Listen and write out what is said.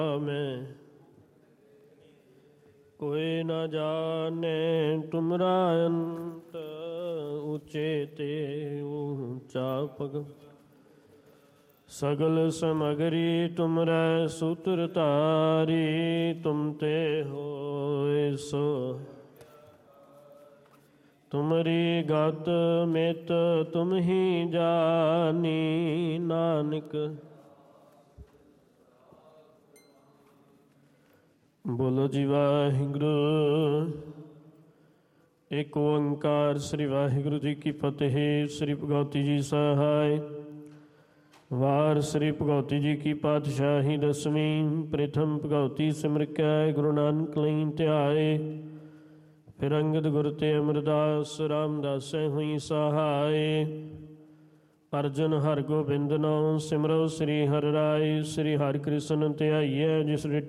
ਮੈਂ ਕੋਈ ਨਾ ਜਾਣੇ ਤੁਮਰਾ ਅੰਤ, ਉੱਚੇ ਤੇ ਉੱਚਾ ਪਗ ਸਗਲ ਸਮਗਰੀ ਤੁਮਰੈ ਸੂਤਰ ਧਾਰੀ, ਤੁਮ ਤੇ ਹੋਇ ਸੋ ਤੁਮਰੀ ਗਤ ਮਿਤ ਤੁਮ ਹੀ ਜਾਨੀ, ਨਾਨਕ ਬੋਲੋ ਜੀ ਵਾਹਿਗੁਰੂ। ਏਕ ਓੰਕਾਰ ਸ੍ਰੀ ਵਾਹਿਗੁਰੂ ਜੀ ਕੀ ਫਤਿਹ। ਸ੍ਰੀ ਭਗਵਤੀ ਜੀ ਸਹਾਇ। ਵਾਰ ਸ੍ਰੀ ਭਗਵਤੀ ਜੀ ਕੀ ਪਾਤਸ਼ਾਹੀ ਦਸਵੀਂ। ਪ੍ਰਥਮ ਭਗਵਤੀ ਸਿਮਰ ਕੈ ਗੁਰੂ ਨਾਨਕ ਲਈ ਧਿਆਏ, ਫਿਰ ਅੰਗਦ ਗੁਰ ਤੇ ਅਮਰਦਾਸ ਰਾਮਦਾਸੈ ਹੋਈ ਸਹਾਇ। ਅਰਜਨ ਹਰਿ ਗੋਬਿੰਦ ਨਾਮ ਸਿਮਰੋ ਸ੍ਰੀ ਹਰਿ ਰਾਇ, ਸ੍ਰੀ ਹਰਿ ਕ੍ਰਿਸ਼ਨ ਧਿਆਈਐ ਜਿਸ